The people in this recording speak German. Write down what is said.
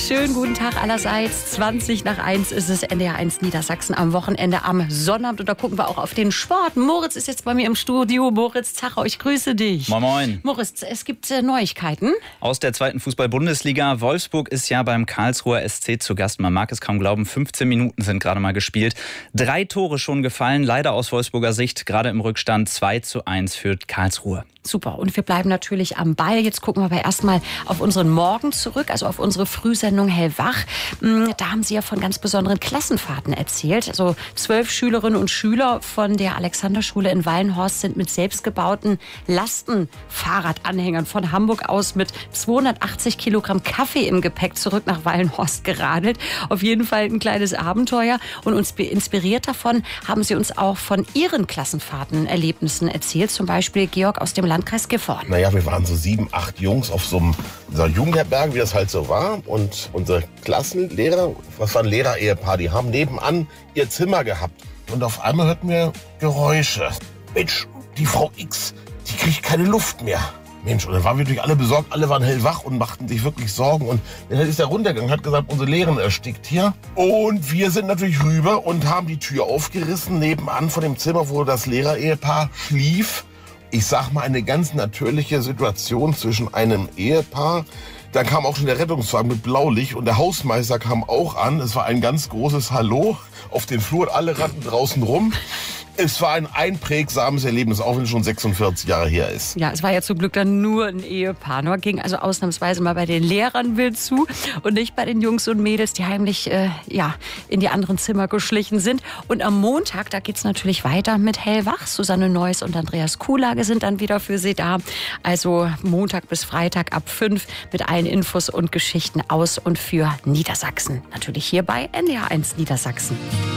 Schönen guten Tag allerseits. 20 nach 1 ist es, NDR 1 Niedersachsen am Wochenende am Sonnabend. Und da gucken wir auch auf den Sport. Moritz ist jetzt bei mir im Studio. Moritz Zacher, ich grüße dich. Moin, moin. Moritz, es gibt Neuigkeiten. Aus der zweiten Fußball-Bundesliga. Wolfsburg ist ja beim Karlsruher SC zu Gast. Man mag es kaum glauben, 15 Minuten sind gerade mal gespielt. 3 Tore schon gefallen, leider aus Wolfsburger Sicht. Gerade im Rückstand 2:1 führt Karlsruhe. Super. Und wir bleiben natürlich am Ball. Jetzt gucken wir aber erstmal auf unseren Morgen zurück, also auf unsere Frühsendung Hellwach. Da haben Sie ja von ganz besonderen Klassenfahrten erzählt. Also 12 Schülerinnen und Schüler von der Alexanderschule in Wallenhorst sind mit selbstgebauten Lastenfahrradanhängern von Hamburg aus mit 280 Kilogramm Kaffee im Gepäck zurück nach Wallenhorst geradelt. Auf jeden Fall ein kleines Abenteuer. Und uns inspiriert davon haben Sie uns auch von Ihren Klassenfahrten-Erlebnissen erzählt. Zum Beispiel Georg aus dem Landkreis Gifhorn. Naja, wir waren so 7, 8 Jungs auf so einer Jugendherberge, wie das halt so war. Und unsere Klassenlehrer, was war ein Lehrer-Ehepaar, die haben nebenan ihr Zimmer gehabt. Und auf einmal hörten wir Geräusche. Mensch, die Frau X, die kriegt keine Luft mehr. Mensch, und dann waren wir natürlich alle besorgt, alle waren hellwach und machten sich wirklich Sorgen. Und dann ist er runtergegangen, hat gesagt, unsere Lehrerin erstickt hier. Und wir sind natürlich rüber und haben die Tür aufgerissen, nebenan von dem Zimmer, wo das Lehrer-Ehepaar schlief. Ich sag mal, eine ganz natürliche Situation zwischen einem Ehepaar. Dann kam auch schon der Rettungswagen mit Blaulicht und der Hausmeister kam auch an. Es war ein ganz großes Hallo auf den Flur und alle rannten draußen rum. Es war ein einprägsames Erlebnis, auch wenn es schon 46 Jahre her ist. Ja, es war ja zum Glück dann nur ein Ehepaar. Ne? Ging also ausnahmsweise mal bei den Lehrern wild zu und nicht bei den Jungs und Mädels, die heimlich in die anderen Zimmer geschlichen sind. Und am Montag, da geht's natürlich weiter mit Hellwach. Susanne Neuss und Andreas Kuhlage sind dann wieder für Sie da. Also Montag bis Freitag ab 5 mit allen Infos und Geschichten aus und für Niedersachsen. Natürlich hier bei NDR 1 Niedersachsen.